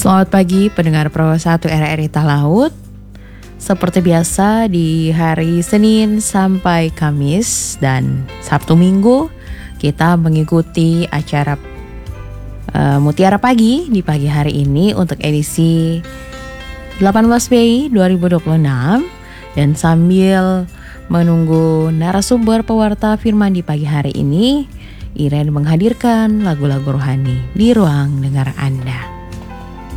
Selamat pagi pendengar Pro 1 RRI Talaut. Seperti biasa di hari Senin sampai Kamis dan Sabtu Minggu kita mengikuti acara Mutiara Pagi di pagi hari ini untuk edisi 18 Mei 2026. Dan sambil menunggu narasumber pewarta firman di pagi hari ini, Iren menghadirkan lagu-lagu rohani di ruang dengar Anda.